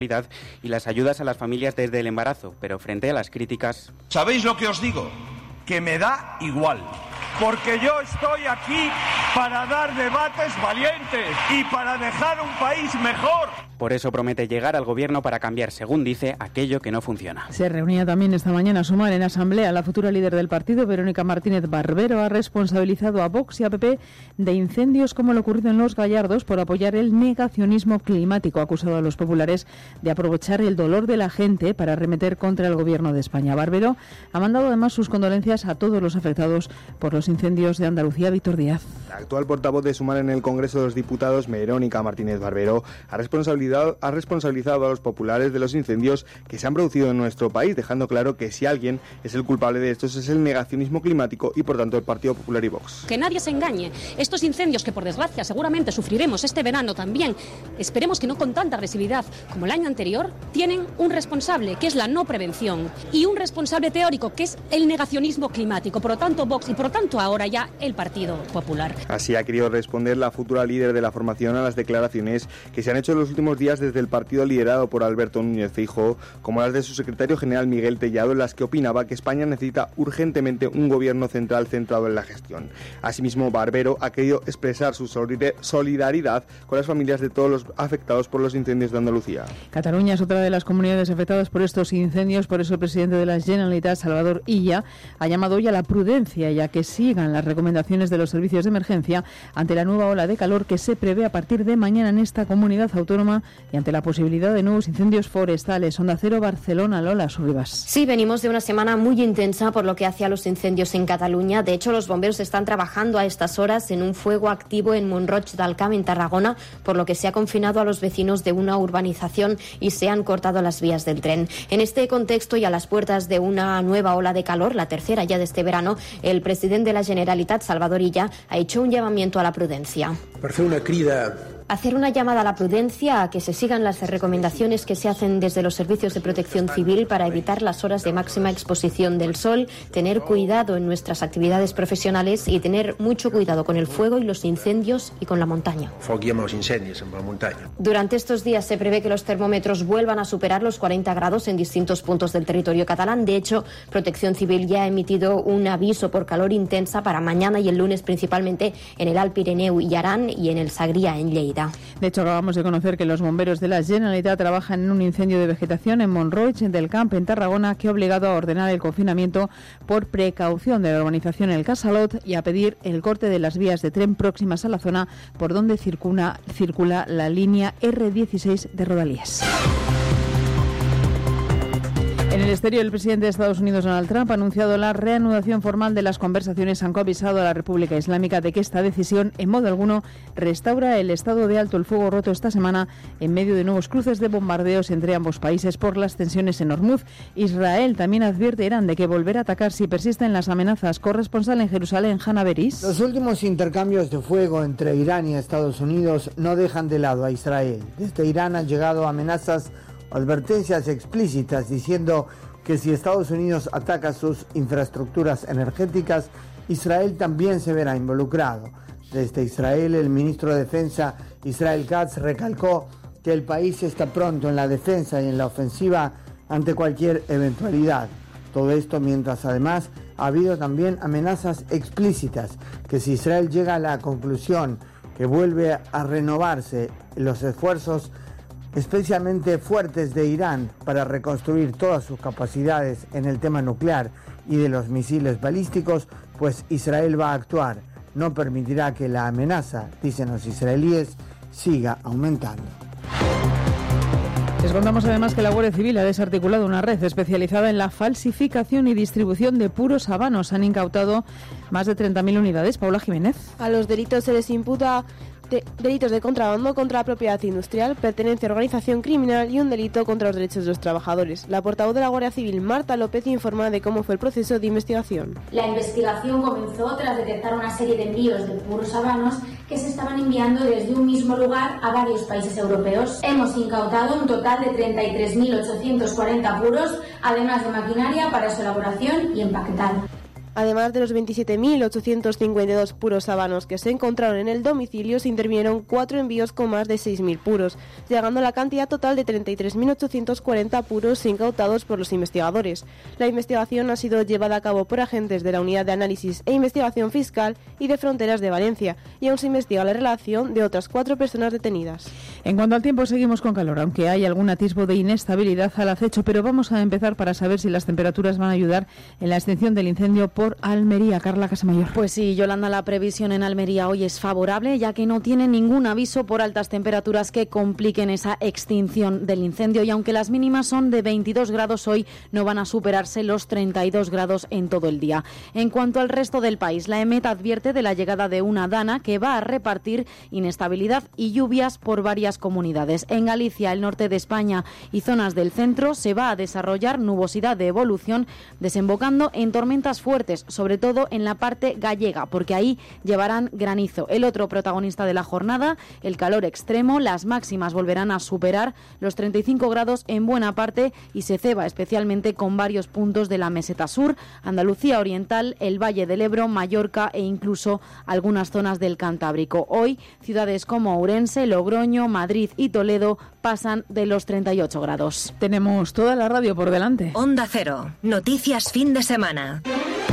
y las ayudas a las familias desde el embarazo, pero frente a las críticas... ¿Sabéis lo que os digo? Que me da igual, porque yo estoy aquí para dar debates valientes y para dejar un país mejor. Por eso promete llegar al gobierno para cambiar, según dice, aquello que no funciona. Se reunía también esta mañana Sumar en asamblea. La futura líder del partido, Verónica Martínez Barbero, ha responsabilizado a Vox y a PP de incendios como lo ocurrido en Los Gallardos por apoyar el negacionismo climático. Ha acusado a los populares de aprovechar el dolor de la gente para arremeter contra el gobierno de España. Barbero ha mandado además sus condolencias a todos los afectados por los incendios de Andalucía. Víctor Díaz. La actual portavoz de Sumar en el Congreso de los Diputados, Verónica Martínez Barbero, ha responsabilizado a los populares de los incendios que se han producido en nuestro país, dejando claro que si alguien es el culpable de estos es el negacionismo climático y por tanto el Partido Popular y Vox. Que nadie se engañe. Estos incendios que por desgracia seguramente sufriremos este verano también, esperemos que no con tanta agresividad como el año anterior, tienen un responsable que es la no prevención y un responsable teórico que es el negacionismo climático. Por lo tanto Vox y por lo tanto ahora ya el Partido Popular. Así ha querido responder la futura líder de la formación a las declaraciones que se han hecho en los últimos días desde el partido liderado por Alberto Núñez Feijóo, como las de su secretario general Miguel Tellado, en las que opinaba que España necesita urgentemente un gobierno central centrado en la gestión. Asimismo, Barbero ha querido expresar su solidaridad con las familias de todos los afectados por los incendios de Andalucía. Cataluña es otra de las comunidades afectadas por estos incendios, por eso el presidente de la Generalitat, Salvador Illa, ha llamado hoy a la prudencia y a que sigan las recomendaciones de los servicios de emergencia ante la nueva ola de calor que se prevé a partir de mañana en esta comunidad autónoma y ante la posibilidad de nuevos incendios forestales. Onda Cero, Barcelona, Lola Sorribas. Sí, venimos de una semana muy intensa por lo que hace a los incendios en Cataluña. De hecho, los bomberos están trabajando a estas horas en un fuego activo en Mont-Roig del Camp, en Tarragona, por lo que se ha confinado a los vecinos de una urbanización y se han cortado las vías del tren. En este contexto y a las puertas de una nueva ola de calor, la tercera ya de este verano, el presidente de la Generalitat, Salvador Illa, ha hecho un llamamiento a la prudencia. Hacer una llamada a la prudencia, a que se sigan las recomendaciones que se hacen desde los servicios de protección civil para evitar las horas de máxima exposición del sol, tener cuidado en nuestras actividades profesionales y tener mucho cuidado con el fuego y los incendios y con la montaña. Durante estos días se prevé que los termómetros vuelvan a superar los 40 grados en distintos puntos del territorio catalán. De hecho, Protección Civil ya ha emitido un aviso por calor intensa para mañana y el lunes, principalmente en el Alt Pirineu y Aran y en el Sagria, en Lleida. De hecho, acabamos de conocer que los bomberos de la Generalitat trabajan en un incendio de vegetación en Mont-Roig del Camp, en Tarragona, que ha obligado a ordenar el confinamiento por precaución de la urbanización El Casalot y a pedir el corte de las vías de tren próximas a la zona por donde circula la línea R16 de Rodalies. En el exterior, el presidente de Estados Unidos, Donald Trump, ha anunciado la reanudación formal de las conversaciones. Han avisado a la República Islámica de que esta decisión, en modo alguno, restaura el estado de alto el fuego roto esta semana en medio de nuevos cruces de bombardeos entre ambos países por las tensiones en Hormuz. Israel también advierte a Irán de que volverá a atacar si persisten las amenazas. Corresponsal en Jerusalén, Hanna Beris. Los últimos intercambios de fuego entre Irán y Estados Unidos no dejan de lado a Israel. Desde Irán han llegado amenazas, advertencias explícitas diciendo que si Estados Unidos ataca sus infraestructuras energéticas, Israel también se verá involucrado. Desde Israel, el ministro de Defensa, Israel Katz, recalcó que el país está pronto en la defensa y en la ofensiva ante cualquier eventualidad. Todo esto mientras además ha habido también amenazas explícitas que si Israel llega a la conclusión que vuelve a renovarse los esfuerzos especialmente fuertes de Irán para reconstruir todas sus capacidades en el tema nuclear y de los misiles balísticos, pues Israel va a actuar. No permitirá que la amenaza, dicen los israelíes, siga aumentando. Les contamos además que la Guardia Civil ha desarticulado una red especializada en la falsificación y distribución de puros habanos. Han incautado más de 30.000 unidades. Paula Jiménez. A los delitos se les imputa delitos de contrabando contra la propiedad industrial, pertenencia a organización criminal y un delito contra los derechos de los trabajadores. La portavoz de la Guardia Civil, Marta López, informa de cómo fue el proceso de investigación. La investigación comenzó tras detectar una serie de envíos de puros habanos que se estaban enviando desde un mismo lugar a varios países europeos. Hemos incautado un total de 33.840 puros, además de maquinaria para su elaboración y empaquetado. Además de los 27.852 puros sabanos que se encontraron en el domicilio, se intervinieron 4 envíos con más de 6.000 puros, llegando a la cantidad total de 33.840 puros incautados por los investigadores. La investigación ha sido llevada a cabo por agentes de la Unidad de Análisis e Investigación Fiscal y de Fronteras de Valencia, y aún se investiga la relación de otras 4 personas detenidas. En cuanto al tiempo, seguimos con calor, aunque hay algún atisbo de inestabilidad al acecho, pero vamos a empezar para saber si las temperaturas van a ayudar en la extinción del incendio por Almería. Carla Casamayor. Pues sí, Yolanda, la previsión en Almería hoy es favorable, ya que no tiene ningún aviso por altas temperaturas que compliquen esa extinción del incendio, y aunque las mínimas son de 22 grados hoy, no van a superarse los 32 grados en todo el día. En cuanto al resto del país, la EMET advierte de la llegada de una dana que va a repartir inestabilidad y lluvias por varias comunidades. En Galicia, el norte de España y zonas del centro se va a desarrollar nubosidad de evolución, desembocando en tormentas fuertes, sobre todo en la parte gallega, porque ahí llevarán granizo. El otro protagonista de la jornada, el calor extremo, las máximas volverán a superar los 35 grados en buena parte y se ceba especialmente con varios puntos de la meseta sur, Andalucía Oriental, el Valle del Ebro, Mallorca e incluso algunas zonas del Cantábrico. Hoy, ciudades como Ourense, Logroño, Madrid y Toledo pasan de los 38 grados. Tenemos toda la radio por delante. Onda Cero, noticias fin de semana.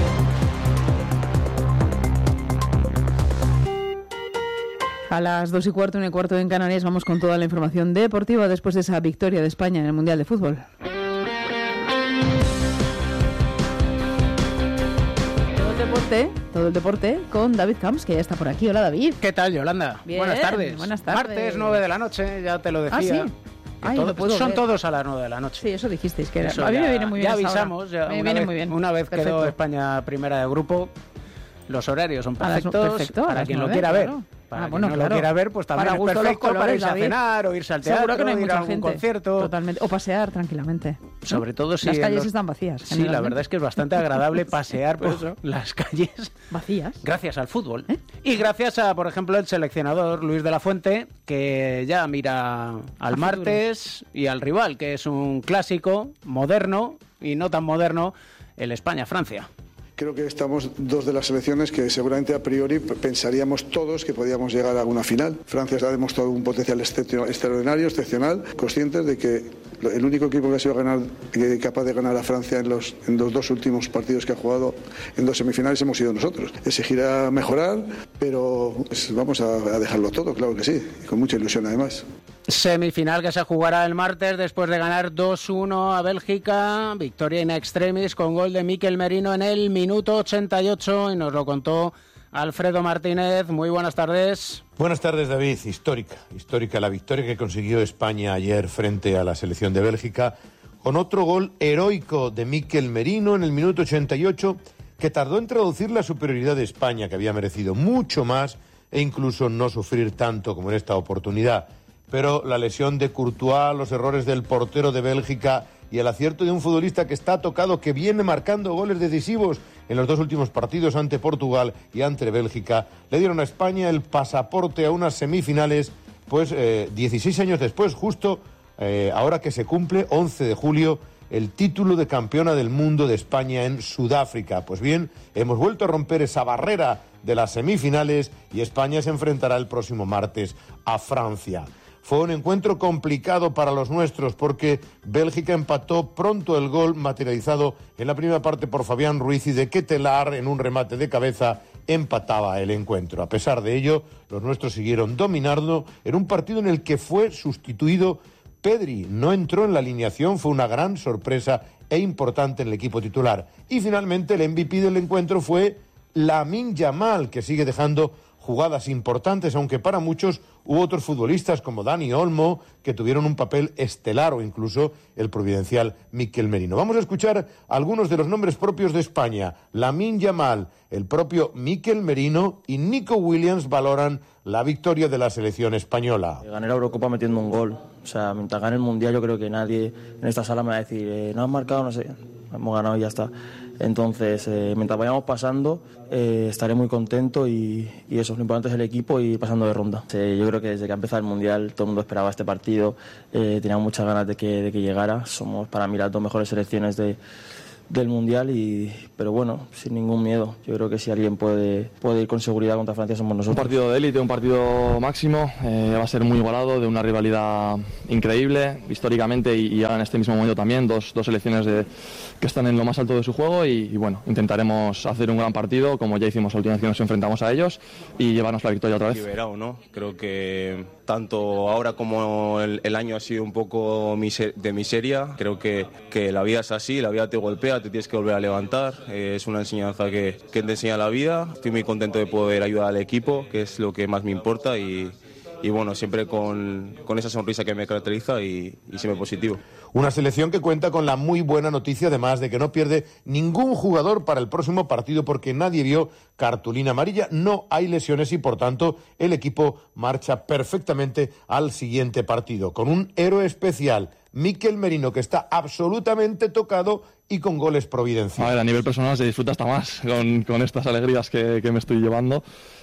A las 2:15, 1:15 en Canarias, vamos con toda la información deportiva después de esa victoria de España en el Mundial de Fútbol. Todo el deporte con David Camps, que ya está por aquí. Hola, David. ¿Qué tal, Yolanda? Bien, buenas tardes. Martes 9 de la noche, ya te lo decía. ¿Ah, sí? Ay, son todos a las 9 de la noche. Sí, eso dijisteis que era. A mí me viene muy bien. Ya avisamos. Me viene muy bien. Una vez quedó España primera de grupo, los horarios son perfectos para quien lo quiera ver. Claro. Para quien no lo quiera ver, pues también es perfecto para irse a cenar o irse al teatro, seguro que no hay ir a mucha algún gente, concierto. Totalmente. O pasear tranquilamente. Sobre todo si las calles están vacías. Sí, la verdad es que es bastante agradable pasear por las calles vacías. Gracias al fútbol. Y gracias a, por ejemplo, el seleccionador Luis de la Fuente, que ya mira al martes y al rival, que es un clásico moderno y no tan moderno, el España-Francia. Creo que estamos dos de las selecciones que seguramente a priori pensaríamos todos que podíamos llegar a una final. Francia ha demostrado un potencial extraordinario, excepcional, conscientes de que el único equipo que ha sido capaz de ganar a Francia en los 2 últimos partidos que ha jugado en 2 semifinales hemos sido nosotros. Exigirá mejorar, pero pues vamos a dejarlo todo, claro que sí, y con mucha ilusión además. Semifinal que se jugará el martes después de ganar 2-1 a Bélgica, victoria in extremis con gol de Mikel Merino en el minuto 88, y nos lo contó Alfredo Martínez. Muy buenas tardes. Buenas tardes, David. Histórica la victoria que consiguió España ayer frente a la selección de Bélgica, con otro gol heroico de Mikel Merino en el minuto 88, que tardó en traducir la superioridad de España, que había merecido mucho más e incluso no sufrir tanto como en esta oportunidad. Pero la lesión de Courtois, los errores del portero de Bélgica y el acierto de un futbolista que está tocado, que viene marcando goles decisivos en los 2 últimos partidos ante Portugal y ante Bélgica, le dieron a España el pasaporte a unas semifinales, pues 16 años después, justo ahora que se cumple, 11 de julio, el título de campeona del mundo de España en Sudáfrica. Pues bien, hemos vuelto a romper esa barrera de las semifinales y España se enfrentará el próximo martes a Francia. Fue un encuentro complicado para los nuestros porque Bélgica empató pronto el gol materializado en la primera parte por Fabián Ruiz, y de Ketelaar en un remate de cabeza empataba el encuentro. A pesar de ello, los nuestros siguieron dominando en un partido en el que fue sustituido Pedri. No entró en la alineación, fue una gran sorpresa e importante en el equipo titular. Y finalmente el MVP del encuentro fue Lamine Yamal, que sigue dejando jugadas importantes, aunque para muchos hubo otros futbolistas como Dani Olmo que tuvieron un papel estelar, o incluso el providencial Mikel Merino. Vamos a escuchar algunos de los nombres propios de España. Lamine Yamal, el propio Mikel Merino y Nico Williams valoran la victoria de la selección española. Gané la Eurocopa metiendo un gol. O sea, mientras gane el Mundial yo creo que nadie en esta sala me va a decir no has marcado, no sé, hemos ganado y ya está. Entonces, mientras vayamos pasando, estaré muy contento y eso, lo importante es el equipo y pasando de ronda. Yo creo que desde que ha empezado el Mundial todo el mundo esperaba este partido, teníamos muchas ganas de que llegara. Somos para mí las 2 mejores selecciones de del Mundial, pero bueno, sin ningún miedo. Yo creo que si alguien puede ir con seguridad contra Francia somos nosotros. Un partido de élite, un partido máximo, va a ser muy igualado, de una rivalidad increíble históricamente y ahora en este mismo momento también, dos selecciones que están en lo más alto de su juego y bueno, intentaremos hacer un gran partido como ya hicimos la última vez que nos enfrentamos a ellos y llevarnos la victoria otra vez. Liberado, ¿no? Creo que tanto ahora como el año ha sido un poco de miseria. Creo que la vida es así, la vida te golpea, te tienes que volver a levantar. Es una enseñanza que te enseña la vida. Estoy muy contento de poder ayudar al equipo, que es lo que más me importa y bueno, siempre con esa sonrisa que me caracteriza y siempre positivo. Una selección que cuenta con la muy buena noticia, además de que no pierde ningún jugador para el próximo partido porque nadie vio cartulina amarilla, no hay lesiones y por tanto el equipo marcha perfectamente al siguiente partido con un héroe especial, Mikel Merino, que está absolutamente tocado y con goles providenciales. A nivel personal se disfruta hasta más con estas alegrías que me estoy llevando.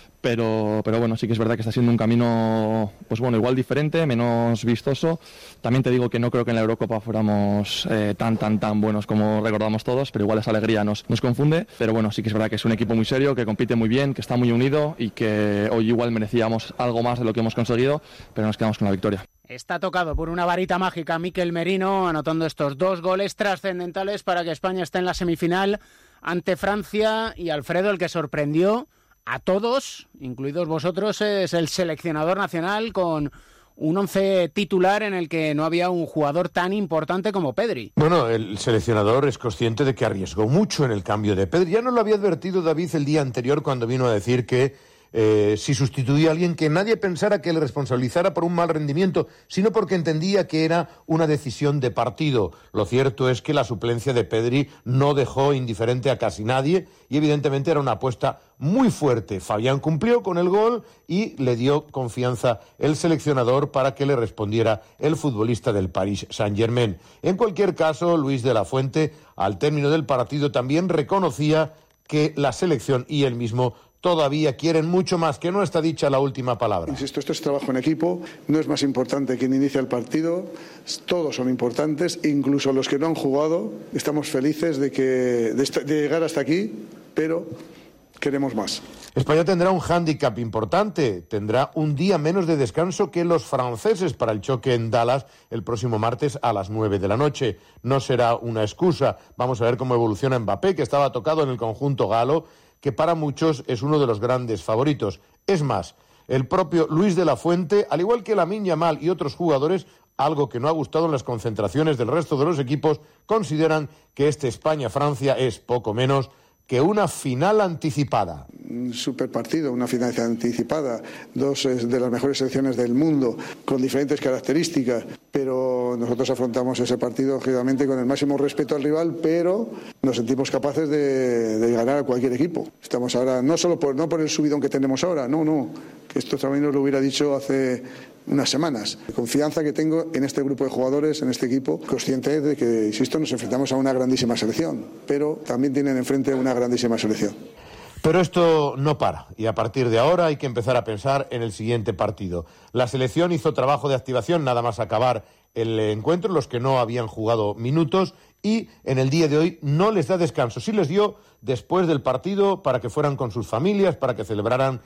Pero bueno, sí que es verdad que está siendo un camino, pues bueno, igual diferente, menos vistoso. También te digo que no creo que en la Eurocopa fuéramos tan buenos como recordamos todos, pero igual esa alegría nos confunde. Pero bueno, sí que es verdad que es un equipo muy serio, que compite muy bien, que está muy unido y que hoy igual merecíamos algo más de lo que hemos conseguido, pero nos quedamos con la victoria. Está tocado por una varita mágica Mikel Merino, anotando estos 2 goles trascendentales para que España esté en la semifinal ante Francia. Y Alfredo, el que sorprendió a todos, incluidos vosotros, es el seleccionador nacional con un 11 titular en el que no había un jugador tan importante como Pedri. Bueno, el seleccionador es consciente de que arriesgó mucho en el cambio de Pedri. Ya nos lo había advertido David el día anterior cuando vino a decir que si sustituía a alguien que nadie pensara que le responsabilizara por un mal rendimiento, sino porque entendía que era una decisión de partido. Lo cierto es que la suplencia de Pedri no dejó indiferente a casi nadie y evidentemente era una apuesta muy fuerte. Fabián cumplió con el gol y le dio confianza el seleccionador para que le respondiera el futbolista del Paris Saint-Germain. En cualquier caso, Luis de la Fuente, al término del partido, también reconocía que la selección y él mismo todavía quieren mucho más, que no está dicha la última palabra. Insisto, esto es trabajo en equipo, no es más importante quien inicia el partido, todos son importantes, incluso los que no han jugado. Estamos felices de llegar hasta aquí, pero queremos más. España tendrá un hándicap importante, tendrá un día menos de descanso que los franceses para el choque en Dallas el próximo martes a las 9 de la noche. No será una excusa, vamos a ver cómo evoluciona Mbappé, que estaba tocado en el conjunto galo, que para muchos es uno de los grandes favoritos. Es más, el propio Luis de la Fuente, al igual que Lamine Yamal y otros jugadores, algo que no ha gustado en las concentraciones del resto de los equipos, consideran que este España-Francia es poco menos que una final anticipada. Un super partido, una final anticipada, 2 de las mejores selecciones del mundo, con diferentes características, pero nosotros afrontamos ese partido lógicamente con el máximo respeto al rival, pero nos sentimos capaces de ganar a cualquier equipo. Estamos ahora, no por el subidón que tenemos ahora, no, que esto también nos lo hubiera dicho hace unas semanas. La confianza que tengo en este grupo de jugadores, en este equipo, consciente de que, insisto, nos enfrentamos a una grandísima selección, pero también tienen enfrente una grandísima selección. Pero esto no para y a partir de ahora hay que empezar a pensar en el siguiente partido. La selección hizo trabajo de activación nada más acabar el encuentro, los que no habían jugado minutos, y en el día de hoy no les da descanso. Sí les dio después del partido para que fueran con sus familias, para que celebraran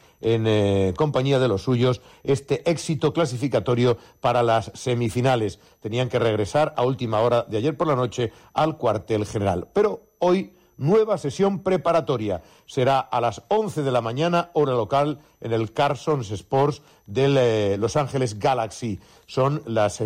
en compañía de los suyos este éxito clasificatorio para las semifinales. Tenían que regresar a última hora de ayer por la noche al cuartel general. Pero hoy, nueva sesión preparatoria. Será a las 11 de la mañana, hora local, en el Carsons Sports de Los Ángeles Galaxy. Son las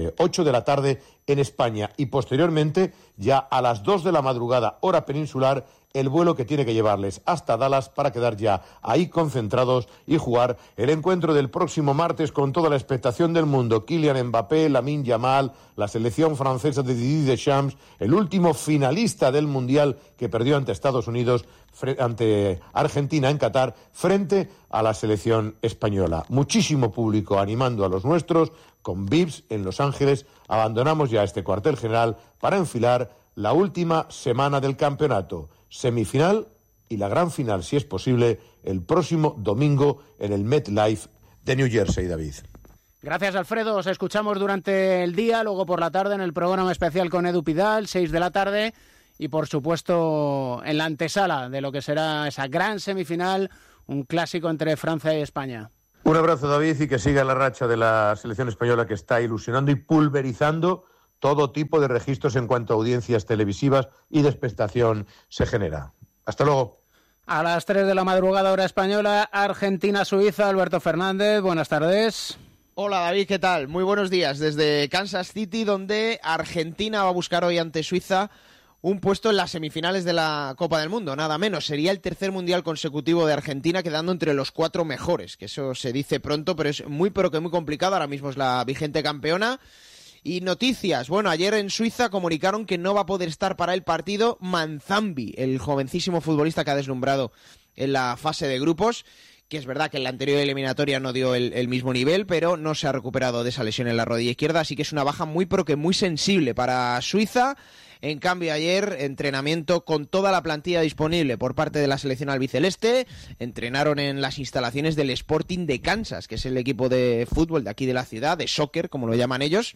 8 de la tarde en España y posteriormente, ya a las 2 de la madrugada, hora peninsular, el vuelo que tiene que llevarles hasta Dallas para quedar ya ahí concentrados y jugar el encuentro del próximo martes con toda la expectación del mundo. Kylian Mbappé, Lamine Yamal, la selección francesa de Didier Deschamps, el último finalista del Mundial que perdió ante Estados Unidos, ante Argentina en Qatar, frente a la selección española. Muchísimo público animando a los nuestros, con VIPs en Los Ángeles. Abandonamos ya este cuartel general para enfilar la última semana del campeonato. Semifinal y la gran final, si es posible, el próximo domingo en el MetLife de New Jersey, David. Gracias, Alfredo. Os escuchamos durante el día, luego por la tarde en el programa especial con Edu Pidal, 6 de la tarde. y, por supuesto, en la antesala de lo que será esa gran semifinal, un clásico entre Francia y España. Un abrazo, David, y que siga la racha de la selección española, que está ilusionando y pulverizando todo tipo de registros en cuanto a audiencias televisivas y de expectación se genera. Hasta luego. A las 3 de la madrugada, hora española, Argentina-Suiza. Alberto Fernández, buenas tardes. Hola David, ¿qué tal? Muy buenos días desde Kansas City, donde Argentina va a buscar hoy ante Suiza un puesto en las semifinales de la Copa del Mundo, nada menos. Sería el tercer mundial consecutivo de Argentina, quedando entre los 4 mejores, que eso se dice pronto, pero es muy complicado. Ahora mismo es la vigente campeona. Y noticias, bueno, ayer en Suiza comunicaron que no va a poder estar para el partido Manzambi, el jovencísimo futbolista que ha deslumbrado en la fase de grupos, que es verdad que en la anterior eliminatoria no dio el mismo nivel, pero no se ha recuperado de esa lesión en la rodilla izquierda, así que es una baja muy sensible para Suiza. En cambio, ayer, entrenamiento con toda la plantilla disponible por parte de la selección albiceleste. Entrenaron en las instalaciones del Sporting de Kansas, que es el equipo de fútbol de aquí de la ciudad, de soccer, como lo llaman ellos.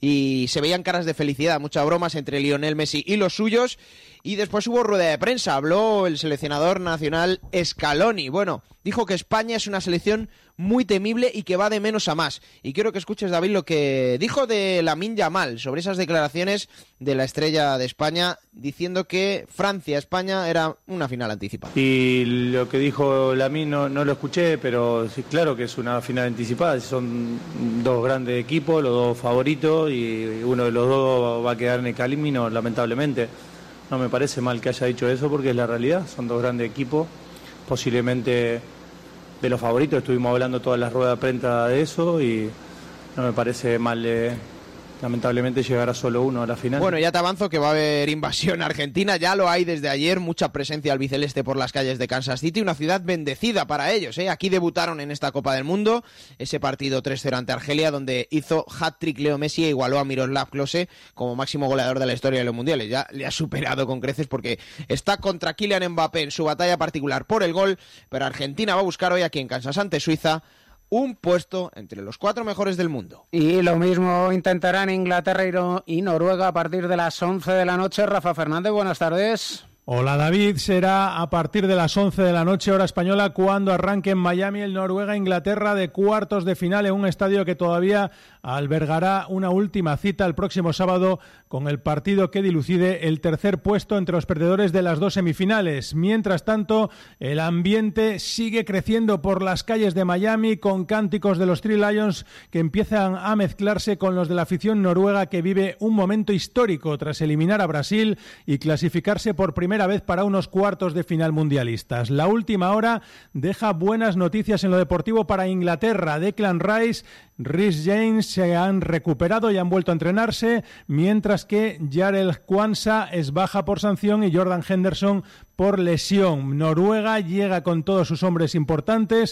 Y se veían caras de felicidad, muchas bromas entre Lionel Messi y los suyos. Y después hubo rueda de prensa, habló el seleccionador nacional Scaloni. Bueno, dijo que España es una selección muy temible y que va de menos a más. Y quiero que escuches, David, lo que dijo de Lamine Yamal sobre esas declaraciones de la estrella de España, diciendo que Francia-España era una final anticipada. Y lo que dijo Lamine no lo escuché, pero sí, claro que es una final anticipada. Son 2 grandes equipos, los 2 favoritos, y uno de los 2 va a quedar en el camino, lamentablemente. No me parece mal que haya dicho eso, porque es la realidad. Son 2 grandes equipos, posiblemente de los favoritos. Estuvimos hablando todas las ruedas de prensa de eso y no me parece mal, lamentablemente, llegar a solo uno a la final. Bueno, ya te avanzo que va a haber invasión argentina, ya lo hay desde ayer, mucha presencia albiceleste por las calles de Kansas City, una ciudad bendecida para ellos, ¿eh? Aquí debutaron en esta Copa del Mundo, ese partido 3-0 ante Argelia, donde hizo hat-trick Leo Messi e igualó a Miroslav Klose como máximo goleador de la historia de los mundiales. Ya le ha superado con creces porque está contra Kylian Mbappé en su batalla particular por el gol, pero Argentina va a buscar hoy aquí en Kansas ante Suiza un puesto entre los 4 mejores del mundo. Y lo mismo intentarán Inglaterra y Noruega a partir de las 11 de la noche. Rafa Fernández, buenas tardes. Hola David, será a partir de las 11 de la noche hora española cuando arranque en Miami el Noruega-Inglaterra de cuartos de final en un estadio que todavía albergará una última cita el próximo sábado con el partido que dilucide el tercer puesto entre los perdedores de las 2 semifinales. Mientras tanto, el ambiente sigue creciendo por las calles de Miami con cánticos de los Three Lions que empiezan a mezclarse con los de la afición noruega, que vive un momento histórico tras eliminar a Brasil y clasificarse por primera vez para unos cuartos de final mundialistas. La última hora deja buenas noticias en lo deportivo para Inglaterra. Declan Rice, Reece James se han recuperado y han vuelto a entrenarse, mientras que Jarell Quansah es baja por sanción y Jordan Henderson por lesión. Noruega llega con todos sus hombres importantes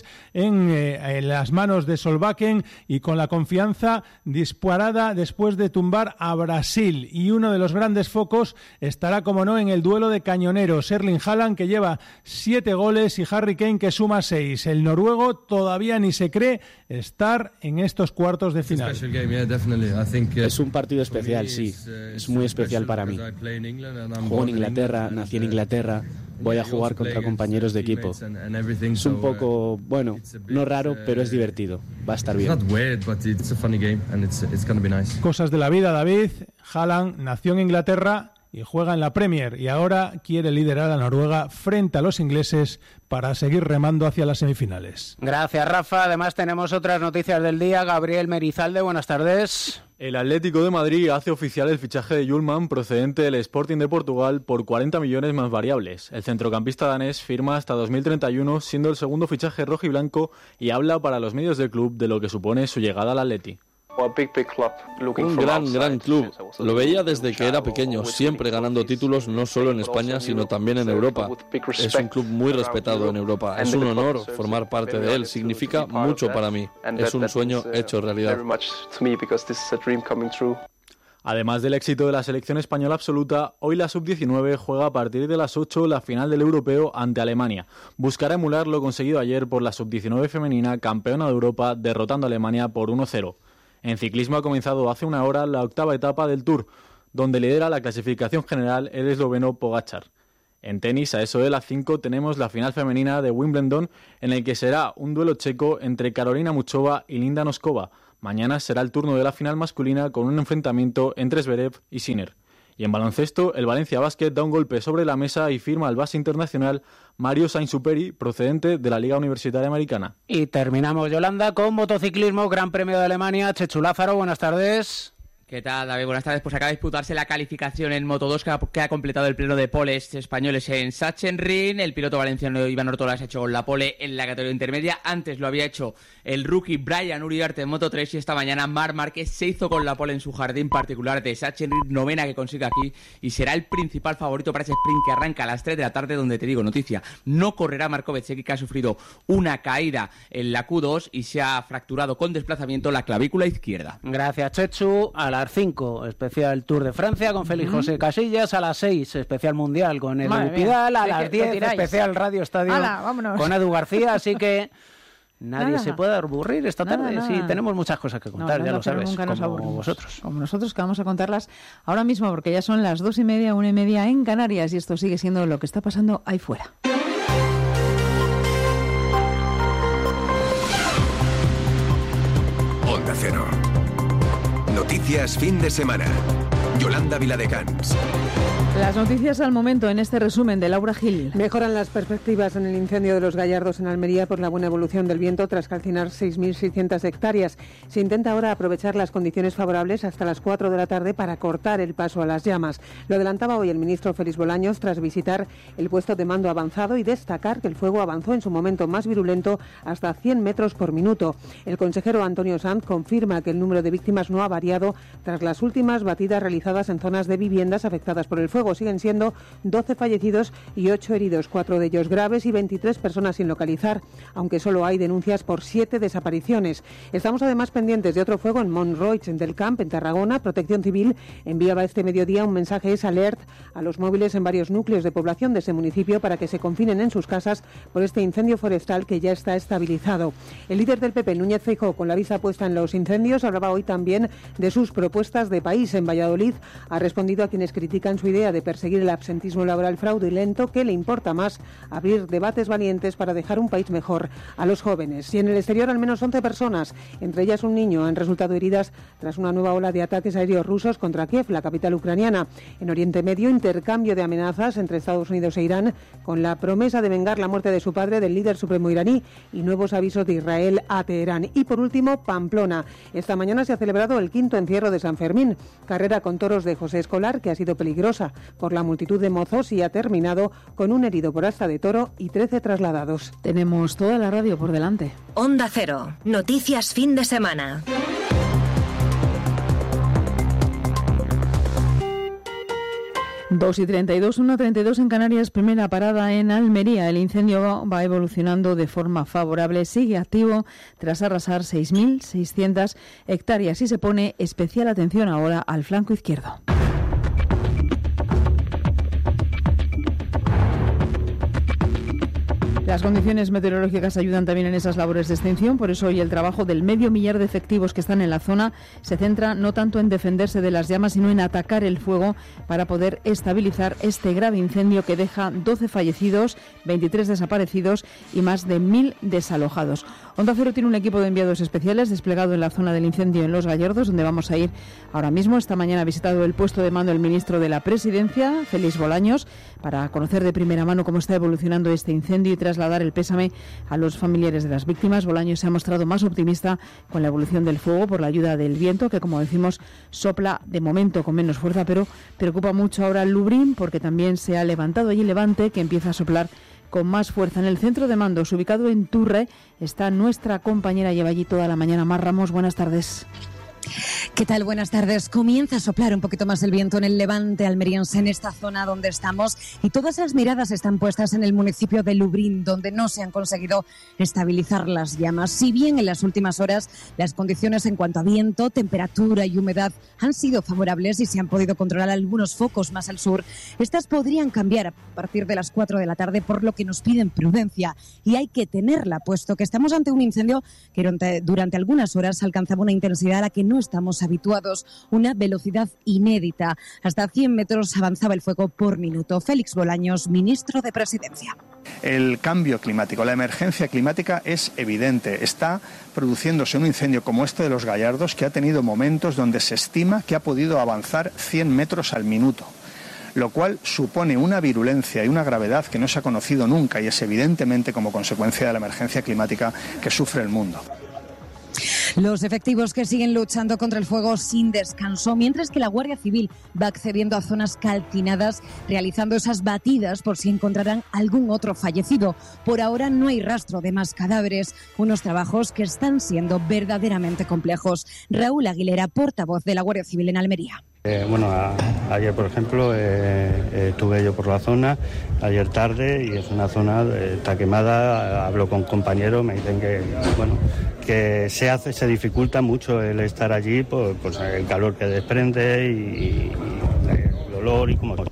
en las manos de Solbakken y con la confianza disparada después de tumbar a Brasil. Y uno de los grandes focos estará, como no, en el duelo de cañoneros. Erling Haaland, que lleva 7 goles, y Harry Kane, que suma 6. El noruego todavía ni se cree estar en estos cuartos de final. Es un partido especial, sí. Es muy especial para mí. Juego en Inglaterra, nací en Inglaterra. Voy a jugar contra compañeros de equipo. Es un poco, bueno, no raro, pero es divertido. Va a estar bien. Cosas de la vida, David. Haaland nació en Inglaterra y juega en la Premier, y ahora quiere liderar a Noruega frente a los ingleses para seguir remando hacia las semifinales. Gracias, Rafa. Además tenemos otras noticias del día. Gabriel Merizalde, buenas tardes. El Atlético de Madrid hace oficial el fichaje de Yulman, procedente del Sporting de Portugal, por 40 millones más variables. El centrocampista danés firma hasta 2031, siendo el segundo fichaje rojiblanco, y habla para los medios del club de lo que supone su llegada al Atleti. Un gran club. Lo veía desde que era pequeño, siempre ganando títulos no solo en España, sino también en Europa. Es un club muy respetado en Europa. Es un honor formar parte de él. Significa mucho para mí. Es un sueño hecho realidad. Además del éxito de la selección española absoluta, hoy la Sub-19 juega a partir de las 8 la final del Europeo ante Alemania. Buscará emular lo conseguido ayer por la Sub-19 femenina, campeona de Europa, derrotando a Alemania por 1-0. En ciclismo ha comenzado hace una hora la octava etapa del Tour. donde lidera la clasificación general el esloveno Pogačar. En tenis, a eso de las 5, tenemos la final femenina de Wimbledon, en el que será un duelo checo entre Karolina Muchova y Linda Noskova. Mañana será el turno de la final masculina con un enfrentamiento entre Zverev y Sinner. Y en baloncesto, el Valencia Basket da un golpe sobre la mesa y firma al base internacional Mario Sainz-Superi, procedente de la Liga Universitaria Americana. Y terminamos, Yolanda, con motociclismo, Gran Premio de Alemania. Chechu Lázaro, buenas tardes. ¿Qué tal, David? Buenas tardes. Pues acaba de disputarse la calificación en Moto2 que ha completado el pleno de poles españoles en Sachsenring. El piloto valenciano Iván Ortola se ha hecho la pole en la categoría intermedia. Antes lo había hecho el rookie Brian Uriarte en Moto3 y esta mañana Marc Márquez se hizo con la pole en su jardín particular de Sachsenring, 9ª que consigue aquí y será el principal favorito para ese sprint que arranca a las 3 de la tarde, donde te digo, noticia, no correrá Marco Bezzecchi, que ha sufrido una caída en la Q2 y se ha fracturado con desplazamiento la clavícula izquierda. Gracias, Chechu. A las 5, especial Tour de Francia con Félix José Casillas. A las 6, especial Mundial con Edu Pidal. A las 10, especial Radio Estadio con Edu García. Así que nadie se puede aburrir esta tarde. Sí, tenemos muchas cosas que contar, ya lo sabes, nunca nos como vosotros. Como nosotros, que vamos a contarlas ahora mismo, porque ya son las 2:30, 1:30 en Canarias, y esto sigue siendo lo que está pasando ahí fuera. Onda Cero. Noticias fin de semana. Yolanda Viladecans. Las noticias al momento en este resumen de Laura Gil. Mejoran las perspectivas en el incendio de los Gallardos en Almería por la buena evolución del viento tras calcinar 6.600 hectáreas. Se intenta ahora aprovechar las condiciones favorables hasta las 4 de la tarde para cortar el paso a las llamas. Lo adelantaba hoy el ministro Félix Bolaños tras visitar el puesto de mando avanzado y destacar que el fuego avanzó en su momento más virulento hasta 100 metros por minuto. El consejero Antonio Sanz confirma que el número de víctimas no ha variado tras las últimas batidas realizadas en zonas de viviendas afectadas por el fuego. Siguen siendo 12 fallecidos y 8 heridos, 4 de ellos graves y 23 personas sin localizar, aunque solo hay denuncias por 7 desapariciones. Estamos además pendientes de otro fuego en Montroig del Camp, en Tarragona. Protección Civil enviaba este mediodía un mensaje alert a los móviles en varios núcleos de población de ese municipio para que se confinen en sus casas por este incendio forestal que ya está estabilizado. El líder del PP, Núñez Feijóo, con la vista puesta en los incendios, hablaba hoy también de sus propuestas de país. En Valladolid ha respondido a quienes critican su idea de perseguir el absentismo laboral fraudulento, que le importa más abrir debates valientes para dejar un país mejor a los jóvenes. Y en el exterior, al menos 11 personas, entre ellas un niño, han resultado heridas tras una nueva ola de ataques aéreos rusos contra Kiev, la capital ucraniana. En Oriente Medio, intercambio de amenazas entre Estados Unidos e Irán, con la promesa de vengar la muerte de su padre, del líder supremo iraní, y nuevos avisos de Israel a Teherán. Y por último, Pamplona. Esta mañana se ha celebrado el 5º encierro de San Fermín, carrera con toros de José Escolar, que ha sido peligrosa por la multitud de mozos y ha terminado con un herido por asta de toro y 13 trasladados. Tenemos toda la radio por delante. Onda Cero, noticias fin de semana. Dos y 32, 1:32 en Canarias, primera parada en Almería. El incendio va evolucionando de forma favorable, sigue activo tras arrasar 6.600 hectáreas y se pone especial atención ahora al flanco izquierdo. Las condiciones meteorológicas ayudan también en esas labores de extinción, por eso hoy el trabajo del 500.000 de efectivos que están en la zona se centra no tanto en defenderse de las llamas, sino en atacar el fuego para poder estabilizar este grave incendio que deja 12 fallecidos, 23 desaparecidos y más de 1.000 desalojados. Onda Cero tiene un equipo de enviados especiales desplegado en la zona del incendio en Los Gallardos, donde vamos a ir ahora mismo. Esta mañana ha visitado el puesto de mando el ministro de la Presidencia, Félix Bolaños, para conocer de primera mano cómo está evolucionando este incendio y trasladar el pésame a los familiares de las víctimas. Bolaños se ha mostrado más optimista con la evolución del fuego por la ayuda del viento, que, como decimos, sopla de momento con menos fuerza, pero preocupa mucho ahora el Lublin, porque también se ha levantado allí Levante, que empieza a soplar con más fuerza. En el centro de mandos, ubicado en Turre, está nuestra compañera, lleva allí toda la mañana, Mar Ramos. Buenas tardes. ¿Qué tal? Buenas tardes. Comienza a soplar un poquito más el viento en el levante almeriense, en esta zona donde estamos, y todas las miradas están puestas en el municipio de Lublin, donde no se han conseguido estabilizar las llamas. Si bien en las últimas horas las condiciones en cuanto a viento, temperatura y humedad han sido favorables y se han podido controlar algunos focos más al sur, estas podrían cambiar a partir de las 4 de la tarde, por lo que nos piden prudencia y hay que tenerla, puesto que estamos ante un incendio que durante algunas horas alcanzaba una intensidad a la que no no estamos habituados, una velocidad inédita. Hasta 100 metros avanzaba el fuego por minuto. Félix Bolaños, ministro de Presidencia. El cambio climático, la emergencia climática es evidente. Está produciéndose un incendio como este de los Gallardos que ha tenido momentos donde se estima que ha podido avanzar 100 metros al minuto, lo cual supone una virulencia y una gravedad que no se ha conocido nunca y es evidentemente como consecuencia de la emergencia climática que sufre el mundo. Los efectivos que siguen luchando contra el fuego sin descanso, mientras que la Guardia Civil va accediendo a zonas calcinadas, realizando esas batidas por si encontrarán algún otro fallecido. Por ahora no hay rastro de más cadáveres, unos trabajos que están siendo verdaderamente complejos. Raúl Aguilera, portavoz de la Guardia Civil en Almería. Ayer, por ejemplo, estuve yo por la zona, ayer tarde, y es una zona, está quemada. Hablo con compañeros, me dicen que se dificulta mucho el estar allí por el calor que desprende y el olor y como...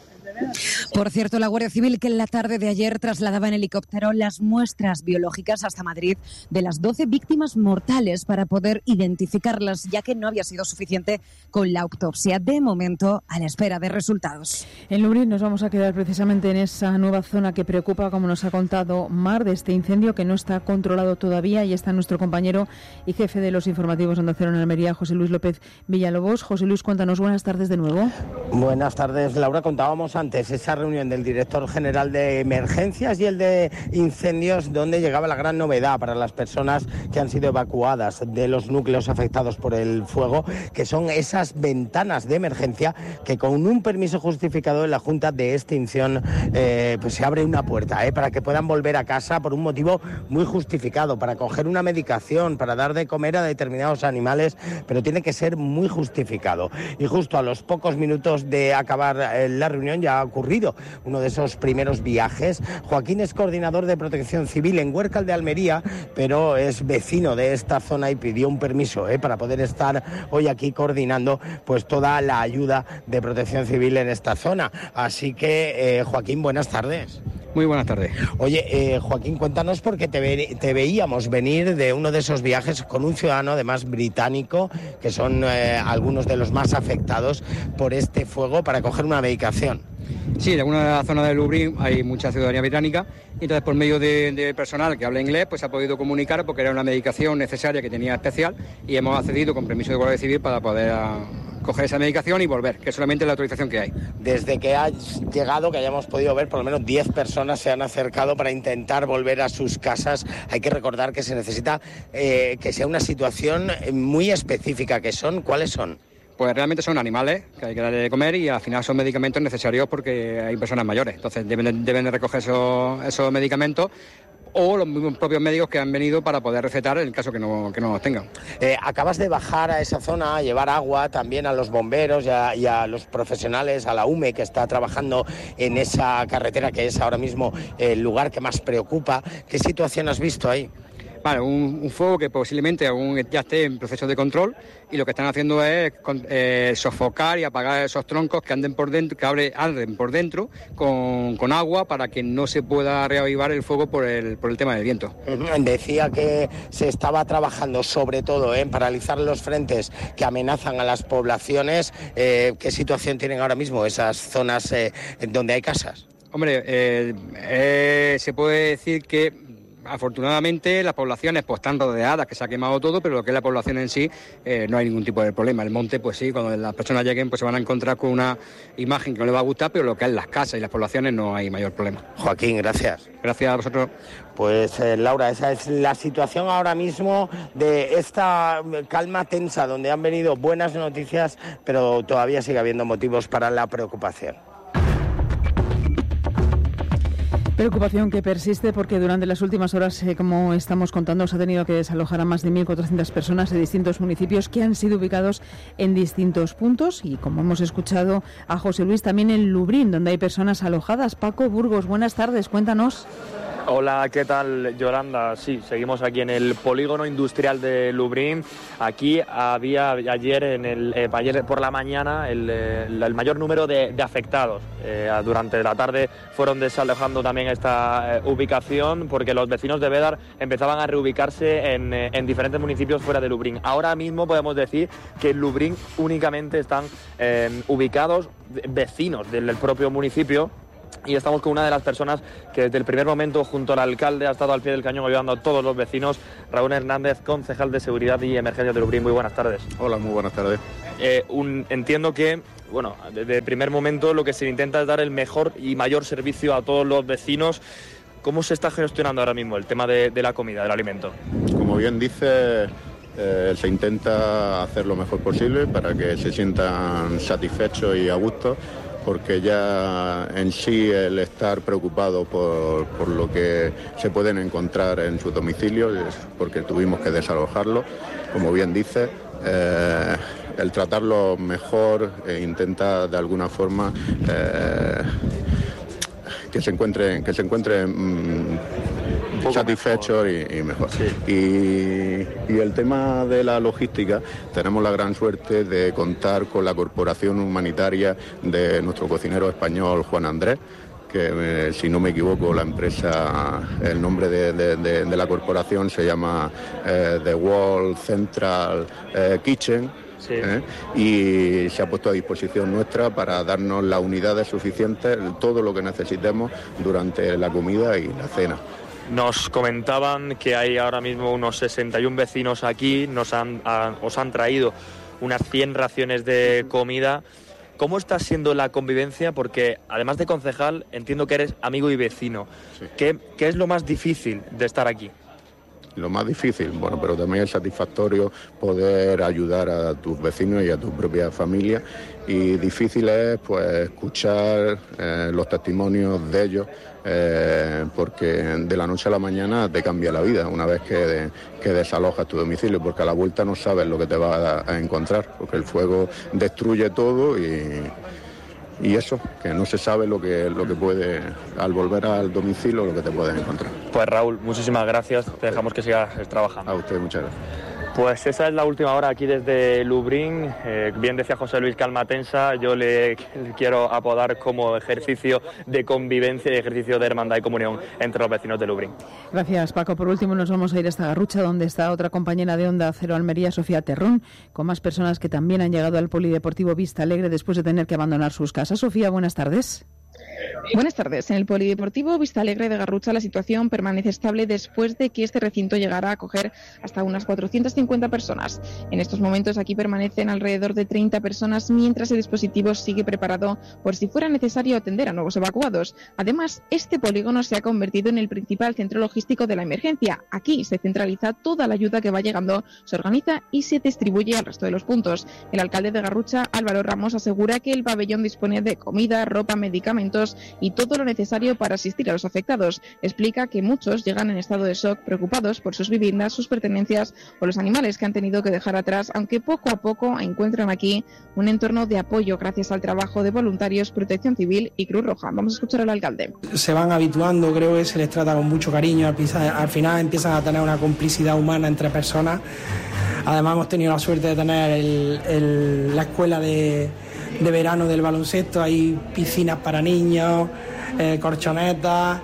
Por cierto, la Guardia Civil que en la tarde de ayer trasladaba en helicóptero las muestras biológicas hasta Madrid de las 12 víctimas mortales para poder identificarlas, ya que no había sido suficiente con la autopsia. De momento, a la espera de resultados. En Lublin nos vamos a quedar precisamente en esa nueva zona que preocupa, como nos ha contado Mar, de este incendio que no está controlado todavía, y está nuestro compañero y jefe de los informativos Onda Cero en Almería, José Luis López Villalobos. José Luis, cuéntanos, buenas tardes de nuevo. Buenas tardes, Laura. Contábamos antes esa reunión del director general de emergencias y el de incendios, donde llegaba la gran novedad para las personas que han sido evacuadas de los núcleos afectados por el fuego, que son esas ventanas de emergencia que con un permiso justificado en la Junta de Extinción pues se abre una puerta para que puedan volver a casa por un motivo muy justificado, para coger una medicación, para dar de comer a determinados animales, pero tiene que ser muy justificado. Y justo a los pocos minutos de acabar la reunión ya ha ocurrido uno de esos primeros viajes. Joaquín es coordinador de Protección Civil en Huércal de Almería, pero es vecino de esta zona y pidió un permiso para poder estar hoy aquí coordinando pues toda la ayuda de Protección Civil en esta zona. Así que, Joaquín, buenas tardes. Muy buenas tardes. Oye, Joaquín, cuéntanos, porque te veíamos venir de uno de esos viajes con un ciudadano, además británico, que son algunos de los más afectados por este fuego, para coger una medicación. Sí, en alguna zona de Lublin hay mucha ciudadanía británica, y entonces por medio de personal que habla inglés pues ha podido comunicar, porque era una medicación necesaria que tenía especial, y hemos accedido con permiso de Guardia Civil para poder coger esa medicación y volver, que es solamente la autorización que hay. Desde que has llegado, que hayamos podido ver, por lo menos 10 personas se han acercado para intentar volver a sus casas. Hay que recordar que se necesita que sea una situación muy específica. ¿Cuáles son? Pues realmente son animales que hay que darle de comer, y al final son medicamentos necesarios porque hay personas mayores. Entonces deben de recoger esos medicamentos, o los mismos propios médicos que han venido para poder recetar en el caso que no los tengan. Acabas de bajar a esa zona a llevar agua también a los bomberos y a los profesionales, a la UME, que está trabajando en esa carretera que es ahora mismo el lugar que más preocupa. ¿Qué situación has visto ahí? Vale, un fuego que posiblemente aún ya esté en proceso de control, y lo que están haciendo es sofocar y apagar esos troncos que arden por dentro con agua, para que no se pueda reavivar el fuego por el tema del viento. Decía que se estaba trabajando sobre todo en paralizar los frentes que amenazan a las poblaciones. ¿Qué situación tienen ahora mismo esas zonas donde hay casas? Hombre, se puede decir que afortunadamente las poblaciones pues están rodeadas, que se ha quemado todo, pero lo que es la población en sí no hay ningún tipo de problema. El monte, pues sí, cuando las personas lleguen pues se van a encontrar con una imagen que no les va a gustar, pero lo que es las casas y las poblaciones no hay mayor problema. Joaquín, gracias. Gracias a vosotros. Pues Laura, esa es la situación ahora mismo de esta calma tensa, donde han venido buenas noticias, pero todavía sigue habiendo motivos para la preocupación. Preocupación que persiste porque durante las últimas horas, como estamos contando, se ha tenido que desalojar a más de 1.400 personas de distintos municipios que han sido ubicados en distintos puntos, y como hemos escuchado a José Luis, también en Lublin, donde hay personas alojadas. Paco Burgos, buenas tardes, cuéntanos. Hola, ¿qué tal, Yolanda? Sí, seguimos aquí en el polígono industrial de Lublin. Aquí había ayer por la mañana el mayor número de afectados. Durante la tarde fueron desalojando también esta ubicación porque los vecinos de Bédar empezaban a reubicarse en diferentes municipios fuera de Lublin. Ahora mismo podemos decir que en Lublin únicamente están ubicados vecinos del propio municipio. Y estamos con una de las personas que desde el primer momento, junto al alcalde, ha estado al pie del cañón ayudando a todos los vecinos, Raúl Hernández, concejal de Seguridad y Emergencias de Lublin. Muy buenas tardes. Hola, muy buenas tardes. Entiendo que, desde el primer momento lo que se intenta es dar el mejor y mayor servicio a todos los vecinos. ¿Cómo se está gestionando ahora mismo el tema de la comida, del alimento? Como bien dice, se intenta hacer lo mejor posible para que se sientan satisfechos y a gusto, porque ya en sí el estar preocupado por lo que se pueden encontrar en su domicilio, porque tuvimos que desalojarlo, como bien dice, el tratarlo mejor e intenta de alguna forma que se encuentren satisfechos y mejor. Sí. Y el tema de la logística, tenemos la gran suerte de contar con la colaboración humanitaria de nuestro cocinero español Juan Andrés, que si no me equivoco la empresa, el nombre de la corporación se llama The World Central Kitchen. Sí. Y se ha puesto a disposición nuestra para darnos las unidades suficientes, todo lo que necesitemos durante la comida y la cena. Nos comentaban que hay ahora mismo unos 61 vecinos aquí, os han traído unas 100 raciones de comida. ¿Cómo está siendo la convivencia? Porque además de concejal, entiendo que eres amigo y vecino. Sí. ¿Qué es lo más difícil de estar aquí? Lo más difícil, pero también es satisfactorio poder ayudar a tus vecinos y a tu propia familia, y difícil es escuchar los testimonios de ellos, porque de la noche a la mañana te cambia la vida una vez que desalojas tu domicilio, porque a la vuelta no sabes lo que te vas a encontrar, porque el fuego destruye todo y eso, que no se sabe lo que puede, al volver al domicilio, lo que te puedes encontrar. Pues Raúl, muchísimas gracias, te dejamos que sigas trabajando. A usted, muchas gracias. Pues esa es la última hora aquí desde Lublin. Bien decía José Luis Calmatensa, yo le quiero apodar como ejercicio de convivencia y ejercicio de hermandad y comunión entre los vecinos de Lublin. Gracias, Paco. Por último nos vamos a ir hasta Garrucha, donde está otra compañera de Onda Cero Almería, Sofía Terrón, con más personas que también han llegado al Polideportivo Vista Alegre después de tener que abandonar sus casas. Sofía, buenas tardes. Buenas tardes. En el Polideportivo Vista Alegre de Garrucha la situación permanece estable después de que este recinto llegara a acoger hasta unas 450 personas. En estos momentos aquí permanecen alrededor de 30 personas, mientras el dispositivo sigue preparado por si fuera necesario atender a nuevos evacuados. Además, este polígono se ha convertido en el principal centro logístico de la emergencia. Aquí se centraliza toda la ayuda que va llegando, se organiza y se distribuye al resto de los puntos. El alcalde de Garrucha, Álvaro Ramos, asegura que el pabellón dispone de comida, ropa, medicamentos y todo lo necesario para asistir a los afectados. Explica que muchos llegan en estado de shock, preocupados por sus viviendas, sus pertenencias o los animales que han tenido que dejar atrás, aunque poco a poco encuentran aquí un entorno de apoyo gracias al trabajo de voluntarios, Protección Civil y Cruz Roja. Vamos a escuchar al alcalde. Se van habituando, creo que se les trata con mucho cariño, al final empiezan a tener una complicidad humana entre personas. Además hemos tenido la suerte de tener la escuela de verano del baloncesto, hay piscinas para niños, colchonetas.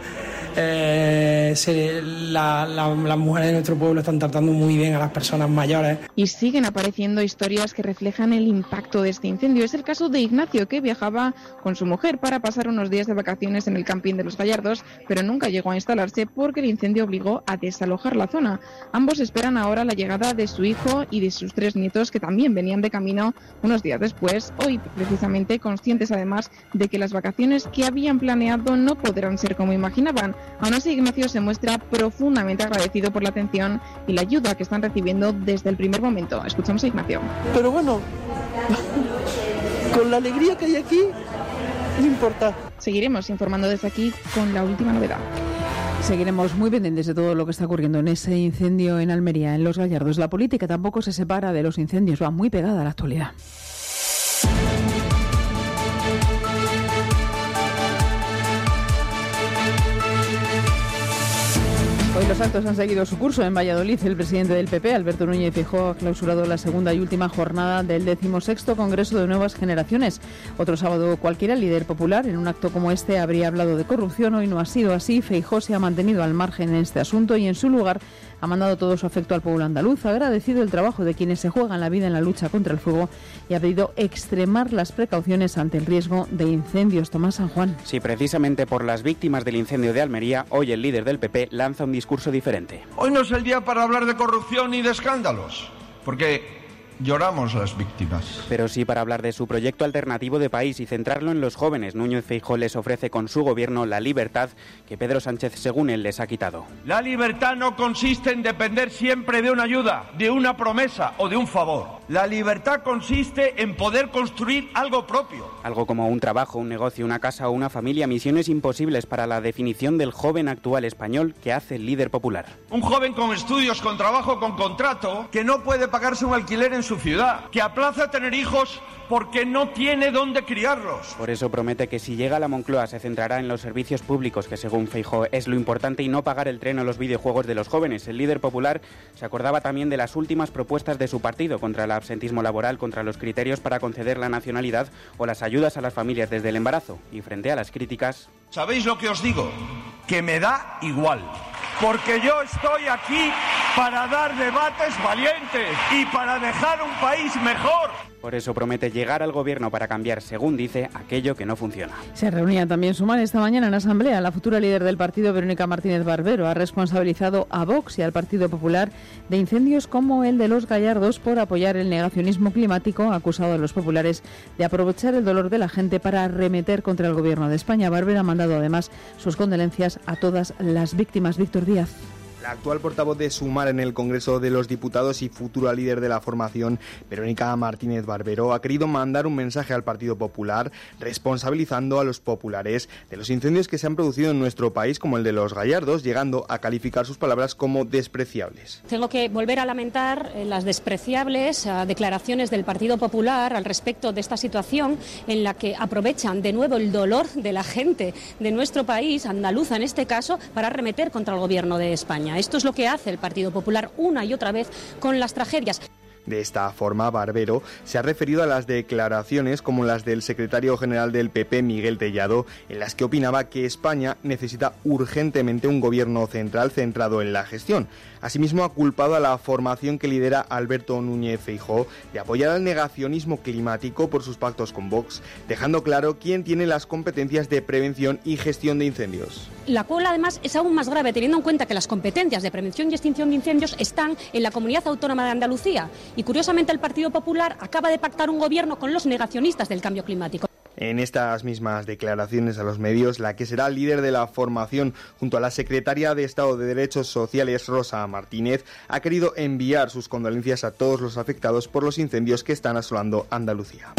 Las mujeres de nuestro pueblo están tratando muy bien a las personas mayores. Y siguen apareciendo historias que reflejan el impacto de este incendio. Es el caso de Ignacio, que viajaba con su mujer para pasar unos días de vacaciones en el camping de Los Gallardos, pero nunca llegó a instalarse porque el incendio obligó a desalojar la zona. Ambos esperan ahora la llegada de su hijo y de sus 3 nietos, que también venían de camino unos días después, hoy precisamente, conscientes además de que las vacaciones que habían planeado no podrán ser como imaginaban. Aún así, Ignacio se muestra profundamente agradecido por la atención y la ayuda que están recibiendo desde el primer momento. Escuchamos a Ignacio. Pero bueno, con la alegría que hay aquí, no importa. Seguiremos informando desde aquí con la última novedad. Seguiremos muy pendientes de todo lo que está ocurriendo en ese incendio en Almería, en Los Gallardos. La política tampoco se separa de los incendios, va muy pegada a la actualidad. Los actos han seguido su curso en Valladolid. El presidente del PP, Alberto Núñez Feijóo, ha clausurado la segunda y última jornada del 16º Congreso de Nuevas Generaciones. Otro sábado cualquiera, el líder popular, en un acto como este, habría hablado de corrupción. Hoy no ha sido así. Feijóo se ha mantenido al margen en este asunto y, en su lugar, ha mandado todo su afecto al pueblo andaluz, ha agradecido el trabajo de quienes se juegan la vida en la lucha contra el fuego y ha pedido extremar las precauciones ante el riesgo de incendios. Tomás San Juan. Sí, precisamente por las víctimas del incendio de Almería, hoy el líder del PP lanza un discurso diferente. Hoy no es el día para hablar de corrupción y de escándalos, porque lloramos las víctimas. Pero sí para hablar de su proyecto alternativo de país y centrarlo en los jóvenes. Núñez Feijóo les ofrece con su gobierno la libertad que Pedro Sánchez, según él, les ha quitado. La libertad no consiste en depender siempre de una ayuda, de una promesa o de un favor. La libertad consiste en poder construir algo propio. Algo como un trabajo, un negocio, una casa o una familia. Misiones imposibles para la definición del joven actual español que hace el líder popular. Un joven con estudios, con trabajo, con contrato, que no puede pagarse un alquiler en su ciudad, que aplaza tener hijos porque no tiene dónde criarlos. Por eso promete que si llega a la Moncloa se centrará en los servicios públicos, que según Feijóo es lo importante, y no pagar el tren o los videojuegos de los jóvenes. El líder popular se acordaba también de las últimas propuestas de su partido contra el absentismo laboral, contra los criterios para conceder la nacionalidad o las ayudas a las familias desde el embarazo. Y frente a las críticas... ¿Sabéis lo que os digo? Que me da igual. Porque yo estoy aquí para dar debates valientes y para dejar un país mejor. Por eso promete llegar al gobierno para cambiar, según dice, aquello que no funciona. Se reunía también Sumar esta mañana en asamblea. La futura líder del partido, Verónica Martínez Barbero, ha responsabilizado a Vox y al Partido Popular de incendios como el de Los Gallardos por apoyar el negacionismo climático. Ha acusado a los populares de aprovechar el dolor de la gente para arremeter contra el gobierno de España. Barbero ha mandado además sus condolencias a todas las víctimas. Víctor Díaz. La actual portavoz de Sumar en el Congreso de los Diputados y futura líder de la formación, Verónica Martínez Barbero, ha querido mandar un mensaje al Partido Popular responsabilizando a los populares de los incendios que se han producido en nuestro país, como el de Los Gallardos, llegando a calificar sus palabras como despreciables. Tengo que volver a lamentar las despreciables declaraciones del Partido Popular al respecto de esta situación en la que aprovechan de nuevo el dolor de la gente de nuestro país, andaluza en este caso, para arremeter contra el gobierno de España. Esto es lo que hace el Partido Popular una y otra vez con las tragedias. De esta forma, Barbero se ha referido a las declaraciones como las del secretario general del PP, Miguel Tellado, en las que opinaba que España necesita urgentemente un gobierno central centrado en la gestión. Asimismo, ha culpado a la formación que lidera Alberto Núñez Feijóo de apoyar al negacionismo climático por sus pactos con Vox, dejando claro quién tiene las competencias de prevención y gestión de incendios. La cola, además, es aún más grave teniendo en cuenta que las competencias de prevención y extinción de incendios están en la Comunidad Autónoma de Andalucía. Y curiosamente el Partido Popular acaba de pactar un gobierno con los negacionistas del cambio climático. En estas mismas declaraciones a los medios, la que será líder de la formación junto a la secretaria de Estado de Derechos Sociales, Rosa Martínez, ha querido enviar sus condolencias a todos los afectados por los incendios que están asolando Andalucía.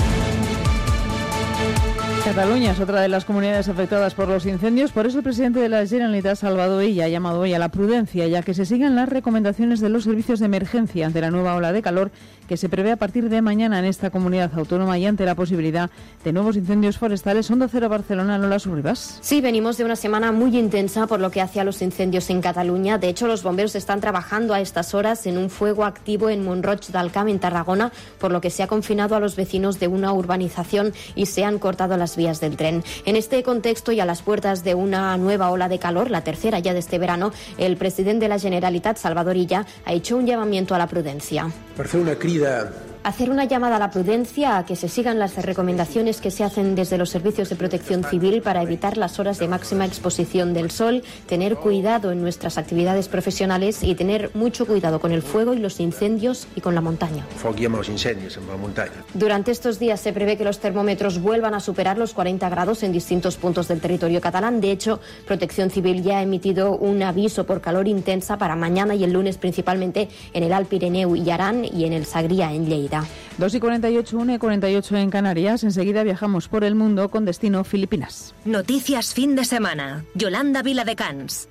Cataluña es otra de las comunidades afectadas por los incendios, por eso el presidente de la Generalitat, Salvador Illa, ha llamado hoy a la prudencia, ya que se sigan las recomendaciones de los servicios de emergencia ante la nueva ola de calor que se prevé a partir de mañana en esta comunidad autónoma y ante la posibilidad de nuevos incendios forestales. Onda Cero Barcelona, Lola Surribas. Sí, venimos de una semana muy intensa por lo que hace a los incendios en Cataluña. De hecho, los bomberos están trabajando a estas horas en un fuego activo en Mont-Roig del Camp, en Tarragona, por lo que se ha confinado a los vecinos de una urbanización y se han cortado las vías del tren. En este contexto y a las puertas de una nueva ola de calor, la tercera ya de este verano, el presidente de la Generalitat, Salvador Illa, ha hecho un llamamiento a la prudencia. Hacer una llamada a la prudencia, a que se sigan las recomendaciones que se hacen desde los servicios de protección civil para evitar las horas de máxima exposición del sol, tener cuidado en nuestras actividades profesionales y tener mucho cuidado con el fuego y los incendios y con la montaña. Durante estos días se prevé que los termómetros vuelvan a superar los 40 grados en distintos puntos del territorio catalán. De hecho, Protección Civil ya ha emitido un aviso por calor intensa para mañana y el lunes, principalmente en el Alt Pirineu y Aran y en el Sagria, en Lleida. 2:48, 1:48 en Canarias. Enseguida viajamos por el mundo con destino Filipinas. Noticias fin de semana. Yolanda Viladecans.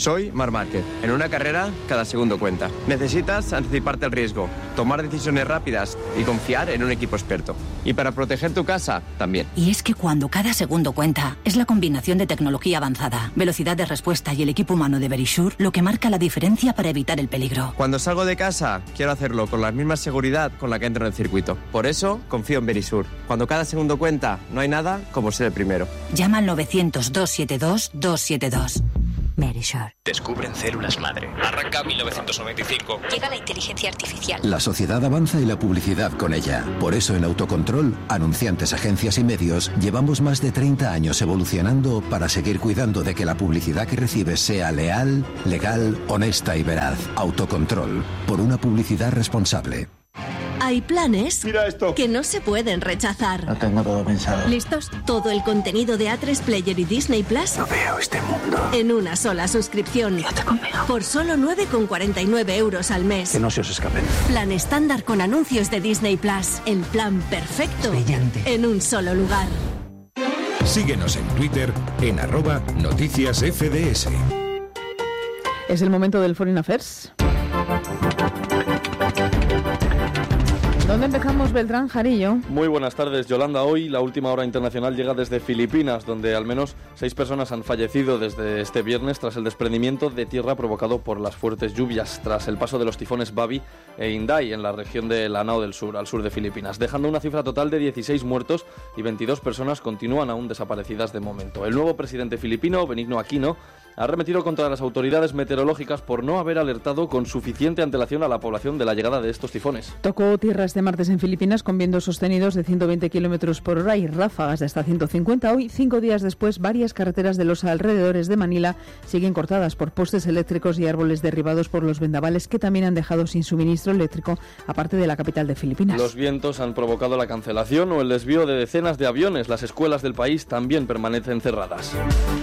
Soy Marc Márquez. En una carrera, cada segundo cuenta. Necesitas anticiparte al riesgo, tomar decisiones rápidas y confiar en un equipo experto. Y para proteger tu casa, también. Y es que cuando cada segundo cuenta, es la combinación de tecnología avanzada, velocidad de respuesta y el equipo humano de Verisure lo que marca la diferencia para evitar el peligro. Cuando salgo de casa, quiero hacerlo con la misma seguridad con la que entro en el circuito. Por eso, confío en Verisure. Cuando cada segundo cuenta, no hay nada como ser el primero. Llama al 900-272-272. Verisure. Descubren células madre. Arranca 1995. Llega la inteligencia artificial. La sociedad avanza y la publicidad con ella. Por eso en Autocontrol, anunciantes, agencias y medios, llevamos más de 30 años evolucionando para seguir cuidando de que la publicidad que recibes sea leal, legal, honesta y veraz. Autocontrol. Por una publicidad responsable. Hay planes que no se pueden rechazar. Lo tengo todo pensado. ¿Listos? Todo el contenido de A3 Player y Disney Plus. No veo este mundo. En una sola suscripción. Quédate conmigo. Por solo 9,49 € al mes. Que no se os escapen. Plan estándar con anuncios de Disney Plus. El plan perfecto. Brillante. En un solo lugar. Síguenos en Twitter en @noticiasfds. Es el momento del Foreign Affairs. ¿Dónde empezamos, Beltrán Jarillo? Muy buenas tardes, Yolanda. Hoy la última hora internacional llega desde Filipinas, donde al menos 6 personas han fallecido desde este viernes tras el desprendimiento de tierra provocado por las fuertes lluvias, tras el paso de los tifones Babi e Inday en la región de Lanao del Sur, al sur de Filipinas, dejando una cifra total de 16 muertos y 22 personas continúan aún desaparecidas de momento. El nuevo presidente filipino, Benigno Aquino, ha arremetido contra las autoridades meteorológicas por no haber alertado con suficiente antelación a la población de la llegada de estos tifones. Tocó tierra este martes en Filipinas con vientos sostenidos de 120 km por hora y ráfagas de hasta 150. Hoy, 5 días después, varias carreteras de los alrededores de Manila siguen cortadas por postes eléctricos y árboles derribados por los vendavales que también han dejado sin suministro eléctrico, aparte de la capital de Filipinas. Los vientos han provocado la cancelación o el desvío de decenas de aviones. Las escuelas del país también permanecen cerradas.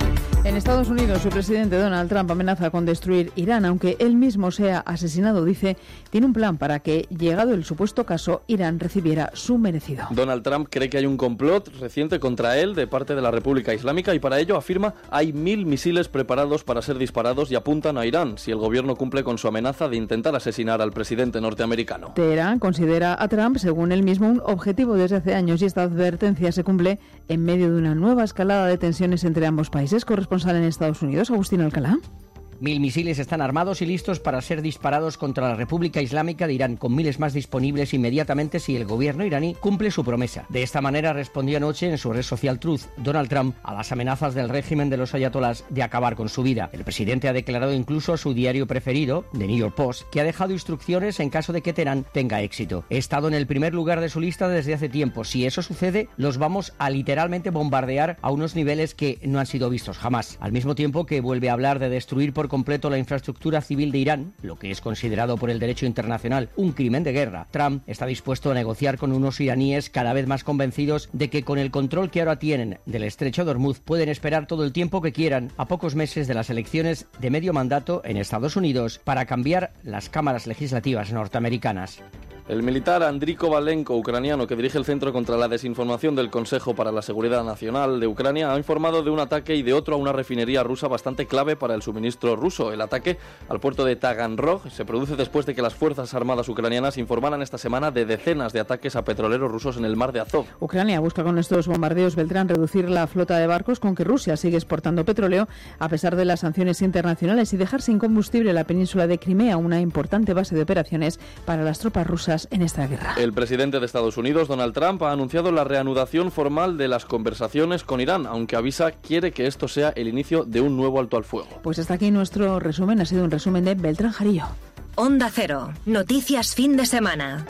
En Estados Unidos, su presidente Donald Trump amenaza con destruir Irán, aunque él mismo sea asesinado. Dice, tiene un plan para que, llegado el supuesto caso, Irán recibiera su merecido. Donald Trump cree que hay un complot reciente contra él de parte de la República Islámica y para ello afirma hay 1000 misiles preparados para ser disparados y apuntan a Irán si el gobierno cumple con su amenaza de intentar asesinar al presidente norteamericano. Teherán considera a Trump, según él mismo, un objetivo desde hace años y esta advertencia se cumple en medio de una nueva escalada de tensiones entre ambos países. Corresponsal en Estados Unidos, Agustín Alcalá. 1000 misiles están armados y listos para ser disparados contra la República Islámica de Irán, con miles más disponibles inmediatamente si el gobierno iraní cumple su promesa. De esta manera respondió anoche en su red social Truth Donald Trump a las amenazas del régimen de los ayatolás de acabar con su vida. El presidente ha declarado incluso a su diario preferido, The New York Post, que ha dejado instrucciones en caso de que Teherán tenga éxito. He estado en el primer lugar de su lista desde hace tiempo. Si eso sucede, los vamos a literalmente bombardear a unos niveles que no han sido vistos jamás. Al mismo tiempo que vuelve a hablar de destruir por completo la infraestructura civil de Irán, lo que es considerado por el derecho internacional un crimen de guerra. Trump está dispuesto a negociar con unos iraníes cada vez más convencidos de que con el control que ahora tienen del estrecho de Hormuz pueden esperar todo el tiempo que quieran a pocos meses de las elecciones de medio mandato en Estados Unidos para cambiar las cámaras legislativas norteamericanas. El militar Andriy Kovalenko, ucraniano, que dirige el Centro contra la Desinformación del Consejo para la Seguridad Nacional de Ucrania, ha informado de un ataque y de otro a una refinería rusa bastante clave para el suministro ruso. El ataque al puerto de Taganrog se produce después de que las Fuerzas Armadas ucranianas informaran esta semana de decenas de ataques a petroleros rusos en el mar de Azov. Ucrania busca con estos bombardeos, Beltrán, reducir la flota de barcos con que Rusia sigue exportando petróleo a pesar de las sanciones internacionales y dejar sin combustible la península de Crimea, una importante base de operaciones para las tropas rusas en esta guerra. El presidente de Estados Unidos, Donald Trump, ha anunciado la reanudación formal de las conversaciones con Irán, aunque avisa quiere que esto sea el inicio de un nuevo alto al fuego. Pues hasta aquí nuestro resumen. Ha sido un resumen de Beltrán Jarillo. Onda Cero. Noticias fin de semana.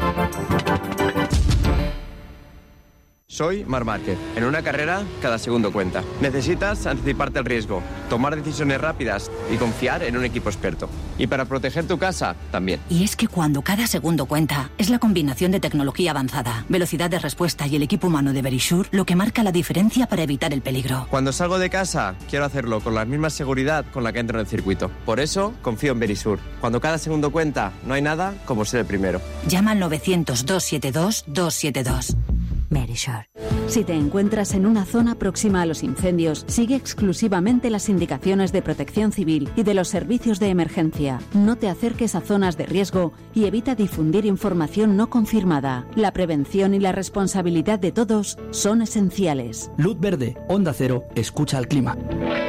Soy Marc Márquez. En una carrera, cada segundo cuenta. Necesitas anticiparte al riesgo, tomar decisiones rápidas y confiar en un equipo experto. Y para proteger tu casa, también. Y es que cuando cada segundo cuenta, es la combinación de tecnología avanzada, velocidad de respuesta y el equipo humano de Verisure lo que marca la diferencia para evitar el peligro. Cuando salgo de casa, quiero hacerlo con la misma seguridad con la que entro en el circuito. Por eso, confío en Verisure. Cuando cada segundo cuenta, no hay nada como ser el primero. Llama al 900-272-272. Verisure. Si te encuentras en una zona próxima a los incendios, sigue exclusivamente las indicaciones de Protección Civil y de los servicios de emergencia. No te acerques a zonas de riesgo y evita difundir información no confirmada. La prevención y la responsabilidad de todos son esenciales. Luz verde, Onda Cero, escucha al clima.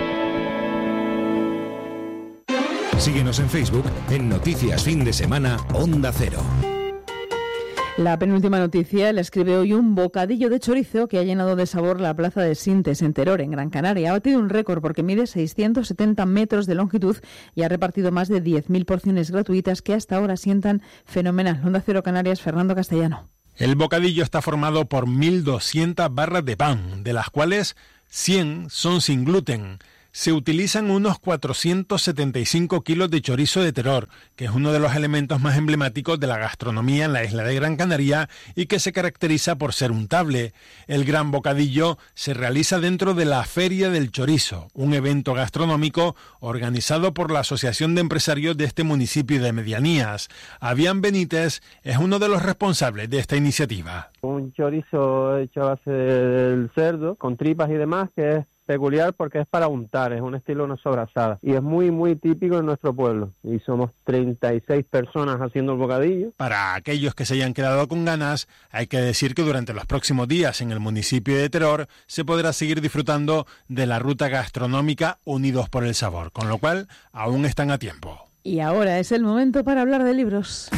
Síguenos en Facebook en Noticias Fin de Semana Onda Cero. La penúltima noticia la escribe hoy: un bocadillo de chorizo que ha llenado de sabor la plaza de Sintes, en Teror, en Gran Canaria. Ha batido un récord porque mide 670 metros de longitud y ha repartido más de 10.000 porciones gratuitas que hasta ahora sientan fenomenal. Onda Cero Canarias, Fernando Castellano. El bocadillo está formado por 1.200 barras de pan, de las cuales 100 son sin gluten. Se utilizan unos 475 kilos de chorizo de Teror, que es uno de los elementos más emblemáticos de la gastronomía en la isla de Gran Canaria y que se caracteriza por ser untable. El gran bocadillo se realiza dentro de la Feria del Chorizo, un evento gastronómico organizado por la Asociación de Empresarios de este municipio de Medianías. Avian Benítez es uno de los responsables de esta iniciativa. Un chorizo hecho a base del cerdo, con tripas y demás, que es peculiar porque es para untar, es un estilo no sobrasada y es muy muy típico en nuestro pueblo y somos 36 personas haciendo el bocadillo. Para aquellos que se hayan quedado con ganas, hay que decir que durante los próximos días en el municipio de Teror se podrá seguir disfrutando de la ruta gastronómica Unidos por el Sabor, con lo cual aún están a tiempo. Y ahora es el momento para hablar de libros.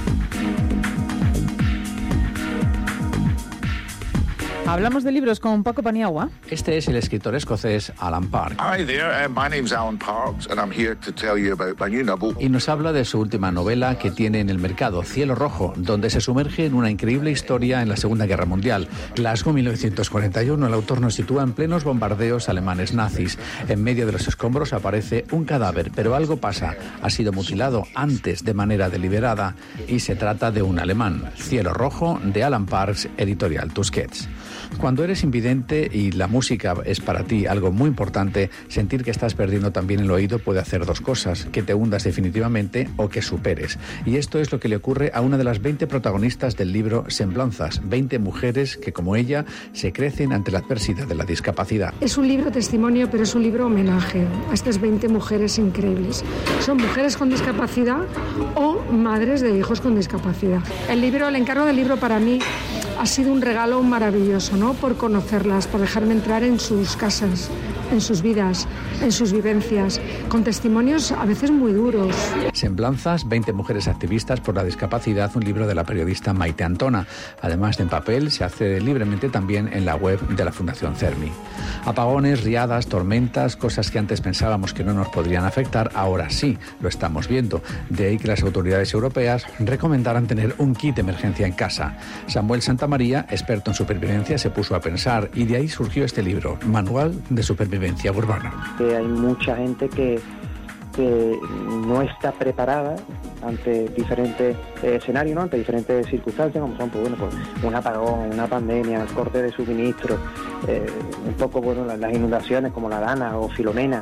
Hablamos de libros con Paco Paniagua. Este es el escritor escocés Alan Parks. Hi there, my name's Alan Parks and I'm here to tell you about my new novel. Y nos habla de su última novela que tiene en el mercado, Cielo Rojo, donde se sumerge en una increíble historia en la Segunda Guerra Mundial. Glasgow, 1941, el autor nos sitúa en plenos bombardeos alemanes nazis. En medio de los escombros aparece un cadáver, pero algo pasa. Ha sido mutilado antes de manera deliberada y se trata de un alemán. Cielo Rojo, de Alan Parks, editorial Tusquets. Cuando eres invidente y la música es para ti algo muy importante, sentir que estás perdiendo también el oído puede hacer dos cosas: que te hundas definitivamente o que superes. Y esto es lo que le ocurre a una de las 20 protagonistas del libro Semblanzas, 20 mujeres que, como ella, se crecen ante la adversidad de la discapacidad. Es un libro testimonio, pero es un libro homenaje a estas 20 mujeres increíbles. Son mujeres con discapacidad o madres de hijos con discapacidad. El encargo del libro para mí ha sido un regalo maravilloso, ¿no? Por conocerlas, por dejarme entrar en sus casas, en sus vidas, en sus vivencias, con testimonios a veces muy duros. Semblanzas, 20 mujeres activistas por la discapacidad, un libro de la periodista Maite Antona. Además de en papel, se accede libremente también en la web de la Fundación CERMI. Apagones, riadas, tormentas, cosas que antes pensábamos que no nos podrían afectar, ahora sí, lo estamos viendo. De ahí que las autoridades europeas recomendaran tener un kit de emergencia en casa. Samuel Santamaría, experto en supervivencia, se puso a pensar y de ahí surgió este libro, Manual de Supervivencia Urbana. Hay mucha gente que no está preparada ante diferentes escenarios, ¿no? Ante diferentes circunstancias, como son un apagón, una pandemia, el corte de suministro, un poco las inundaciones como la Dana o Filomena.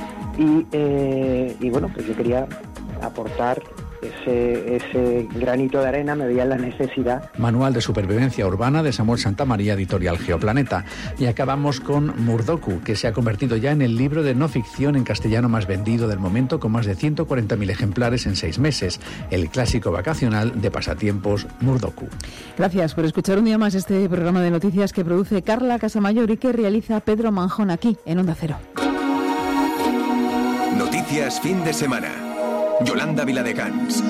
Y bueno, pues yo quería aportar ese granito de arena, me veía la necesidad. Manual de Supervivencia Urbana de Samuel Santamaría, editorial Geoplaneta. Y acabamos con Murdoku, que se ha convertido ya en el libro de no ficción en castellano más vendido del momento, con más de 140.000 ejemplares en 6 meses. El clásico vacacional de pasatiempos Murdoku. Gracias por escuchar un día más este programa de noticias que produce Carla Casamayor y que realiza Pedro Manjón aquí en Onda Cero. Noticias Fin de Semana. Yolanda Viladecans.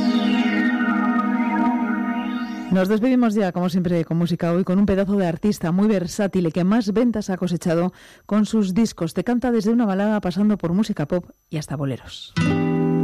Nos despedimos ya, como siempre, con música hoy, con un pedazo de artista muy versátil y que más ventas ha cosechado con sus discos. Te canta desde una balada pasando por música pop y hasta boleros.